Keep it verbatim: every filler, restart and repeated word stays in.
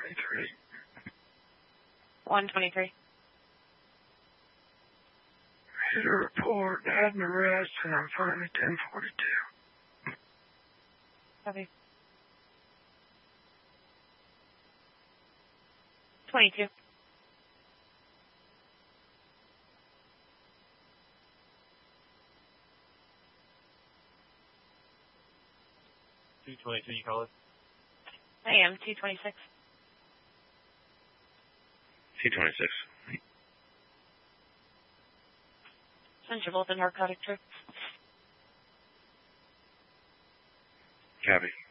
twenty-three. one twenty-three. Read a report, had an arrest, and I'm finally ten forty-two. Copy. twenty-two. two twenty-two, you call it? I am, two twenty-six. two twenty-six. Since you're both in narcotic trip. Copy.